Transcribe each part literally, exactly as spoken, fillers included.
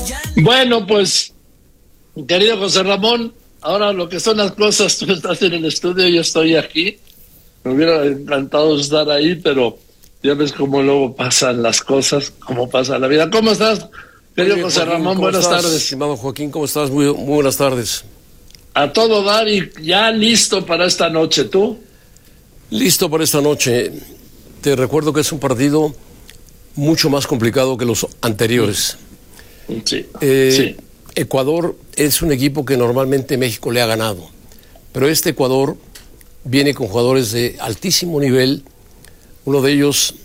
Bueno, pues, querido José Ramón, ahora lo que son las cosas, tú estás en el estudio, yo estoy aquí. Me hubiera encantado estar ahí, pero ya ves cómo luego pasan las cosas, cómo pasa la vida. ¿Cómo estás, querido bien, José Joaquín, Ramón? Buenas estás, tardes. estimado Joaquín, ¿cómo estás? Muy, muy buenas tardes. A todo dar y ya listo para esta noche, ¿tú? Listo para esta noche. Te recuerdo que es un partido mucho más complicado que los anteriores. Sí, eh, sí. Ecuador es un equipo que normalmente México le ha ganado, pero este Ecuador viene con jugadores de altísimo nivel. Uno de ellos,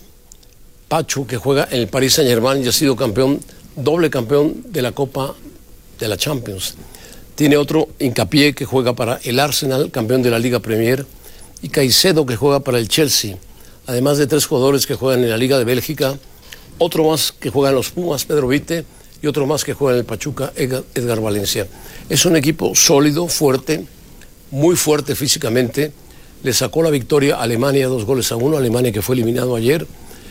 Pacho, que juega en el Paris Saint-Germain y ha sido campeón, doble campeón de la Copa de la Champions. Tiene otro, Hincapié, que juega para el Arsenal, campeón de la Liga Premier, y Caicedo, que juega para el Chelsea, además de tres jugadores que juegan en la Liga de Bélgica, otro más que juega en los Pumas, Pedro Vite, y otro más que juega en el Pachuca, Edgar, Edgar Valencia. Es un equipo sólido, fuerte, muy fuerte físicamente. Le sacó la victoria a Alemania, dos goles a uno, Alemania que fue eliminado ayer,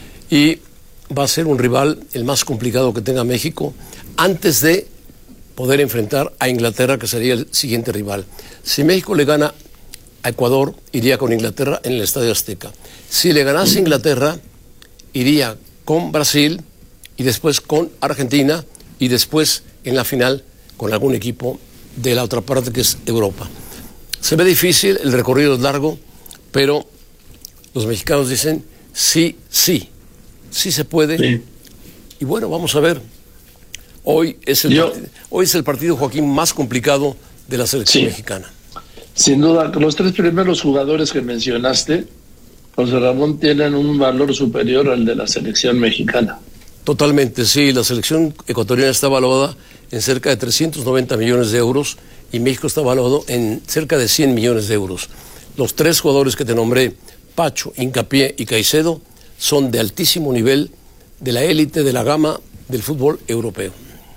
y va a ser un rival el más complicado que tenga México antes de poder enfrentar a Inglaterra, que sería el siguiente rival. Si México le gana a Ecuador, iría con Inglaterra en el Estadio Azteca. Si le ganase Inglaterra, iría con Brasil y después con Argentina y después en la final con algún equipo de la otra parte que es Europa. Se ve difícil, el recorrido es largo, pero los mexicanos dicen sí, sí, sí se puede. Sí. Y bueno, vamos a ver. Hoy es el, Yo, partido, hoy es el partido, Joaquín, más complicado de la selección sí, mexicana. Sin duda, los tres primeros jugadores que mencionaste, José Ramón, tienen un valor superior al de la selección mexicana. Totalmente, sí. La selección ecuatoriana está valuada en cerca de trescientos noventa millones de euros y México está valuado en cerca de cien millones de euros. Los tres jugadores que te nombré, Pacho, Hincapié y Caicedo, son de altísimo nivel, de la élite, de la gama del fútbol europeo.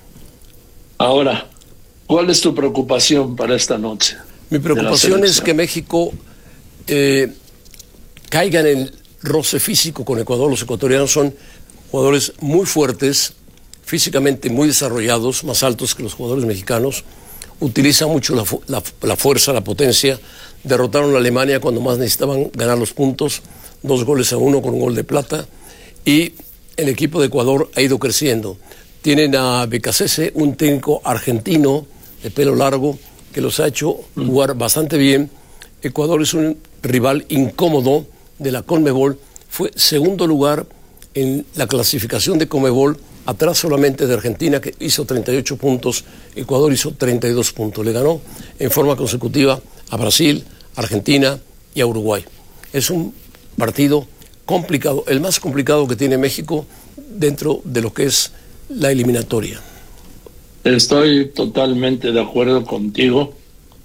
Ahora, ¿cuál es tu preocupación para esta noche? Mi preocupación es que México eh, caiga en el roce físico con Ecuador. Los ecuatorianos son jugadores muy fuertes, físicamente muy desarrollados, más altos que los jugadores mexicanos. Utilizan mucho la, la, la fuerza, la potencia. Derrotaron a Alemania cuando más necesitaban ganar los puntos, dos goles a uno con un gol de plata. Y el equipo de Ecuador ha ido creciendo. Tienen a Becasese, un técnico argentino de pelo largo, que los ha hecho jugar bastante bien. Ecuador es un rival incómodo de la Conmebol. Fue segundo lugar en la clasificación de Conmebol, atrás solamente de Argentina, que hizo treinta y ocho puntos. Ecuador hizo treinta y dos puntos. Le ganó en forma consecutiva a Brasil, Argentina y a Uruguay. Es un partido complicado, el más complicado que tiene México dentro de lo que es la eliminatoria. Estoy totalmente de acuerdo contigo,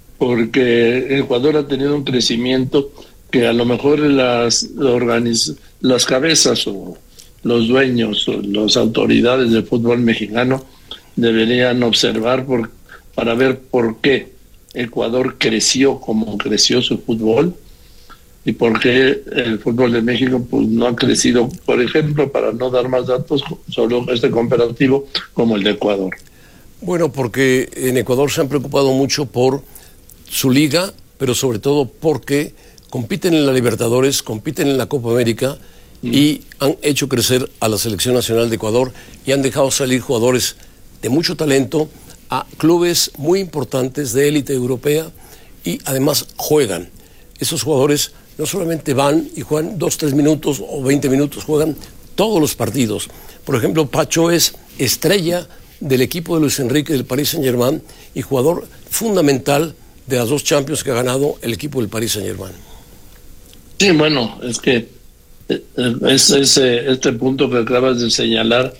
porque Ecuador ha tenido un crecimiento que a lo mejor las, organiz- las cabezas o los dueños o las autoridades del fútbol mexicano deberían observar por, para ver por qué Ecuador creció como creció su fútbol y por qué el fútbol de México pues no ha crecido, por ejemplo, para no dar más datos, solo este comparativo como el de Ecuador. Bueno, porque en Ecuador se han preocupado mucho por su liga, pero sobre todo porque compiten en la Libertadores, compiten en la Copa América mm. y han hecho crecer a la Selección Nacional de Ecuador y han dejado salir jugadores de mucho talento a clubes muy importantes de élite europea y además juegan. Esos jugadores no solamente van y juegan dos, tres minutos o veinte minutos, juegan todos los partidos. Por ejemplo, Pacho es estrella del equipo de Luis Enrique del Paris Saint-Germain y jugador fundamental de las dos Champions que ha ganado el equipo del Paris Saint-Germain. Sí, bueno, es que es, ese, este punto que acabas de señalar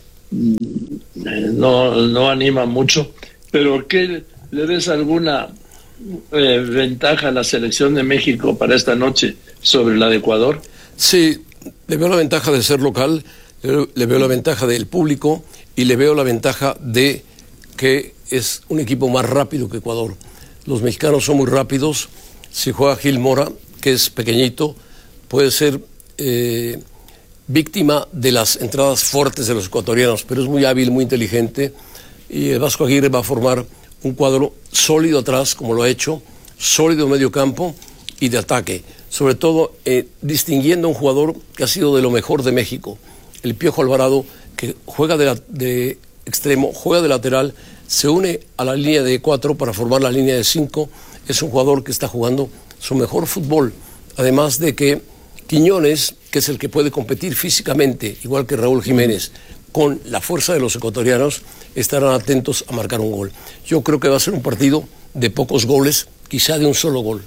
no, no anima mucho, pero ¿qué le ves alguna eh, ventaja a la selección de México para esta noche sobre la de Ecuador? Sí, le veo la ventaja de ser local, le, le veo la ventaja del público y le veo la ventaja de que es un equipo más rápido que Ecuador. Los mexicanos son muy rápidos. Si juega Gil Mora, que es pequeñito, puede ser eh, víctima de las entradas fuertes de los ecuatorianos, pero es muy hábil, muy inteligente. y el Vasco Aguirre va a formar un cuadro sólido atrás, como lo ha hecho, sólido en medio campo y de ataque, sobre todo eh, distinguiendo a un jugador que ha sido de lo mejor de México, el Piojo Alvarado, que juega de, la, de extremo, juega de lateral, se une a la línea de cuatro para formar la línea de cinco. Es un jugador que está jugando su mejor fútbol, además de que Quiñones, que es el que puede competir físicamente, igual que Raúl Jiménez, con la fuerza de los ecuatorianos, estarán atentos a marcar un gol. Yo creo que va a ser un partido de pocos goles, quizá de un solo gol.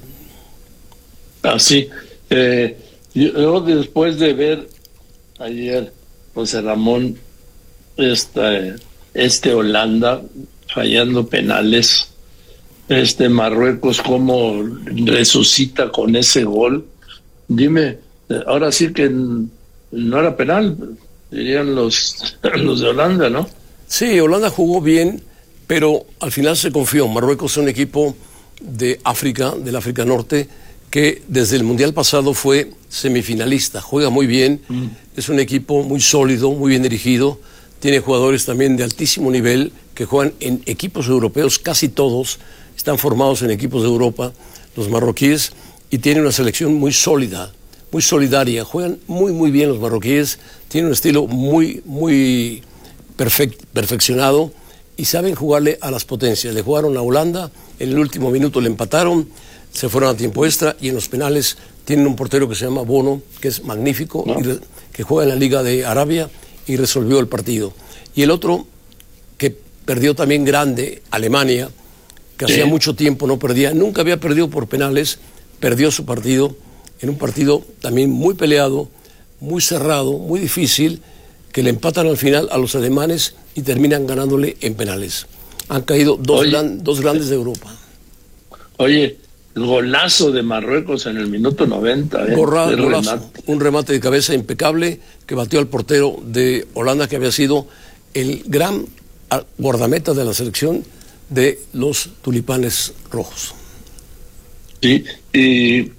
Así, eh, yo después de ver ayer José Ramón, este, este Holanda fallando penales, este Marruecos cómo resucita con ese gol, dime, ahora sí que no era penal, dirían los, los de Holanda, ¿no? Sí, Holanda jugó bien, pero al final se confió. Marruecos es un equipo de África, del África Norte, que desde el Mundial pasado fue semifinalista, juega muy bien, mm. es un equipo muy sólido, muy bien dirigido, tiene jugadores también de altísimo nivel que juegan en equipos europeos, casi todos están formados en equipos de Europa, los marroquíes, y tiene una selección muy sólida, muy solidaria, juegan muy muy bien los marroquíes, tienen un estilo muy, muy perfect, perfeccionado y saben jugarle a las potencias. Le jugaron a Holanda, en el último minuto le empataron, se fueron a tiempo extra y en los penales tienen un portero que se llama Bono, que es magnífico, ¿no? y re, que juega en la Liga de Arabia y resolvió el partido. Y el otro, que perdió también grande, Alemania, que sí. hacía mucho tiempo no perdía, nunca había perdido por penales, perdió su partido, en un partido también muy peleado, muy cerrado, muy difícil, que le empatan al final a los alemanes y terminan ganándole en penales. Han caído dos, Oye, gran, dos grandes de Europa. Oye, el golazo de Marruecos en el minuto noventa. ¿eh? Gorra, golazo, remate. Un remate de cabeza impecable que batió al portero de Holanda, que había sido el gran guardameta de la selección de los tulipanes rojos. Sí, y, y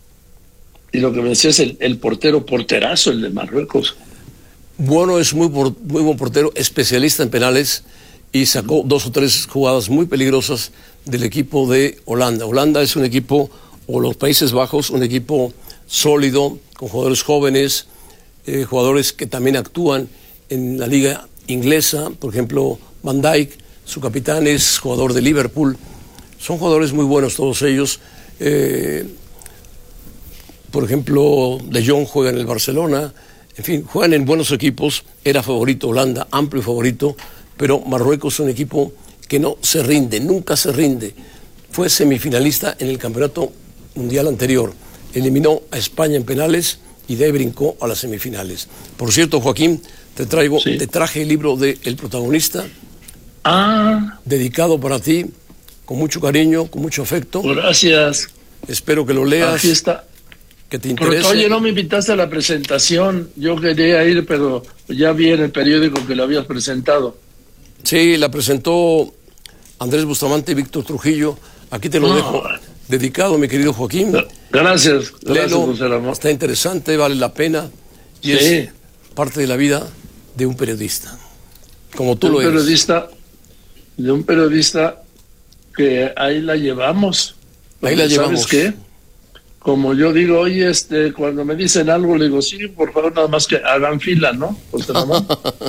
lo que me decías, el, el portero, porterazo, el de Marruecos. Bueno, es muy, muy buen portero, especialista en penales, y sacó dos o tres jugadas muy peligrosas del equipo de Holanda. Holanda es un equipo, o los Países Bajos, un equipo sólido, con jugadores jóvenes, eh, jugadores que también actúan en la liga inglesa. Por ejemplo, Van Dijk, su capitán, es jugador de Liverpool. Son jugadores muy buenos todos ellos. Eh, por ejemplo, De Jong juega en el Barcelona. En fin, juegan en buenos equipos. Era favorito Holanda, amplio favorito, pero Marruecos es un equipo que no se rinde, nunca se rinde. Fue semifinalista en el campeonato mundial anterior. Eliminó a España en penales y de ahí brincó a las semifinales. Por cierto, Joaquín, te traigo, sí. te traje el libro de El Protagonista, ah. dedicado para ti, con mucho cariño, con mucho afecto. Gracias. Espero que lo leas. Aquí está. Que te interese. Pero, oye, no me invitaste a la presentación. Yo quería ir, pero ya vi en el periódico que lo habías presentado. Sí, la presentó Andrés Bustamante y Víctor Trujillo. Aquí te lo no. dejo dedicado, mi querido Joaquín. Gracias, gracias, Léelo, José Ramón. Está interesante, vale la pena. Y sí. es parte de la vida de un periodista. Como tú de lo un eres. Periodista, de un periodista que ahí la llevamos. Ahí la llevamos. ¿Sabes qué? Como yo digo, oye, este, cuando me dicen algo, le digo, sí, por favor, nada más que hagan fila, ¿no? José Ramón.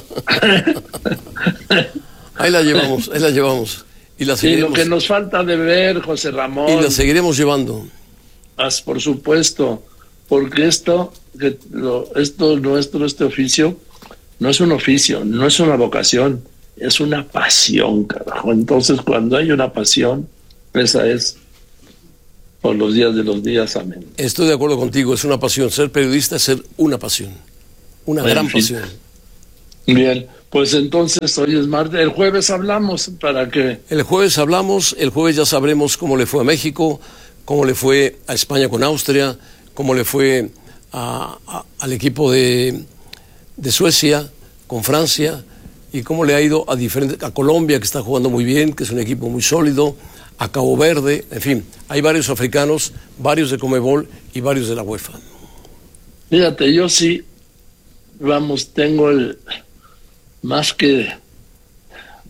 Ahí la llevamos, ahí la llevamos. Y la seguiremos. Sí, lo que nos falta de ver, José Ramón. Y la seguiremos llevando. Por supuesto, porque esto, que lo, esto nuestro, este oficio, no es un oficio, no es una vocación, es una pasión, carajo. Entonces, cuando hay una pasión, esa es por los días de los días, amén. Estoy de acuerdo contigo, es una pasión. Ser periodista es ser una pasión, una en gran fin. pasión. Bien, pues entonces hoy es martes, el jueves hablamos para que... El jueves hablamos, el jueves ya sabremos cómo le fue a México, cómo le fue a España con Austria, cómo le fue a, a, al equipo de, de Suecia con Francia, y cómo le ha ido a, diferentes, a Colombia, que está jugando muy bien, que es un equipo muy sólido, a Cabo Verde, en fin, hay varios africanos, varios de Conmebol y varios de la UEFA. Fíjate, yo sí, vamos, tengo el... más que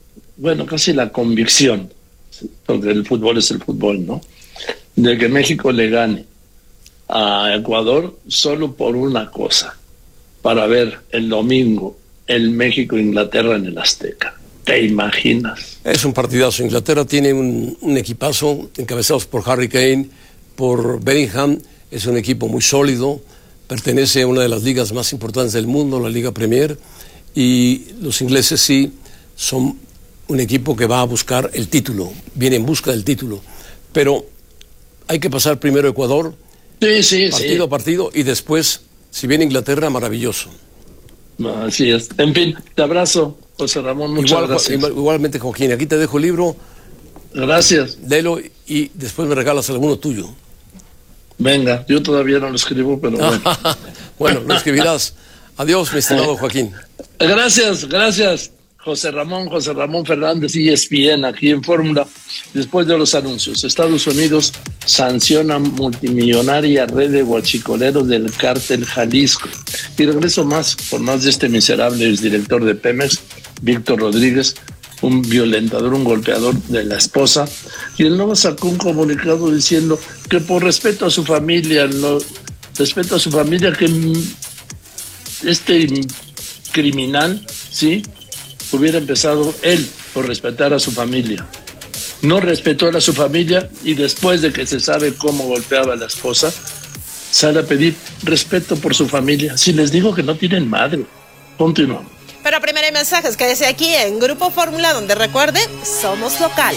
bueno, casi la convicción, porque el fútbol es el fútbol, ¿no?, de que México le gane a Ecuador solo por una cosa, para ver el domingo el México-Inglaterra en el Azteca. ¿Te imaginas? Es un partidazo. Inglaterra tiene un, un equipazo encabezados por Harry Kane, por Bellingham. Es un equipo muy sólido, pertenece a una de las ligas más importantes del mundo, la Liga Premier, y los ingleses sí son un equipo que va a buscar el título, viene en busca del título, pero hay que pasar primero Ecuador, sí, sí, partido sí. a partido, y después, si viene Inglaterra, maravilloso. Así es. En fin, te abrazo, José Ramón, muchas Igual, gracias. igual, igualmente, Joaquín, aquí te dejo el libro. Gracias. Léelo y después me regalas alguno tuyo. Venga, yo todavía no lo escribo, pero bueno. Bueno, lo escribirás. Adiós, mi estimado Joaquín. Gracias, gracias, José Ramón, José Ramón Fernández, E S P N, aquí en Fórmula. Después de los anuncios, Estados Unidos sanciona multimillonaria red de guachicoleros del cártel Jalisco. Y regreso más, por más de este miserable exdirector de Pemex, Víctor Rodríguez, un violentador, un golpeador de la esposa, y él luego sacó un comunicado diciendo que por respeto a su familia, no, respeto a su familia, que este criminal, sí, hubiera empezado él por respetar a su familia. No respetó a su familia y después de que se sabe cómo golpeaba a la esposa, sale a pedir respeto por su familia. Si les digo que no tienen madre. Continuamos. Pero primero hay mensajes, quédese aquí en Grupo Fórmula, donde recuerde, somos locales.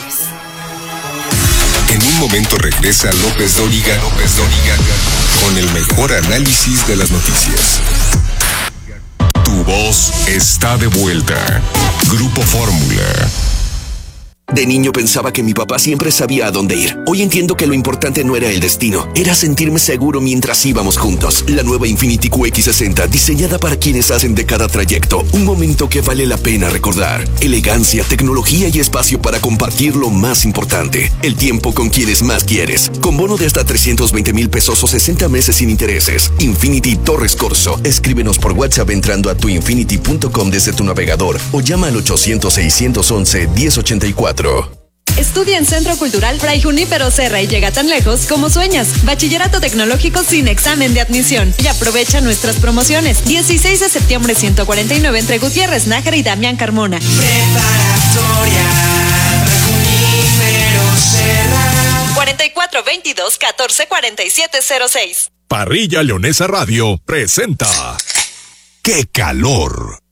En un momento regresa López Dóriga, López Dóriga, con el mejor análisis de las noticias. Tu voz está de vuelta. Grupo Fórmula. De niño pensaba que mi papá siempre sabía a dónde ir. Hoy entiendo que lo importante no era el destino, era sentirme seguro mientras íbamos juntos. La nueva Infiniti Q X sesenta, diseñada para quienes hacen de cada trayecto un momento que vale la pena recordar. Elegancia, tecnología y espacio para compartir lo más importante, el tiempo con quienes más quieres. Con bono de hasta trescientos veinte mil pesos o sesenta meses sin intereses. Infiniti Torres Corso. Escríbenos por WhatsApp entrando a tu infinity punto com desde tu navegador o llama al ochocientos, seiscientos once, diez ochenta y cuatro. Estudia en Centro Cultural Fray Junípero Serra y llega tan lejos como sueñas. Bachillerato tecnológico sin examen de admisión. Y aprovecha nuestras promociones. dieciséis de septiembre ciento cuarenta y nueve entre Gutiérrez Nájera y Damián Carmona. Preparatoria Junípero Serra. cuarenta y cuatro veintidós catorce cuarenta y siete cero seis. Parrilla Leonesa Radio presenta ¡Qué calor!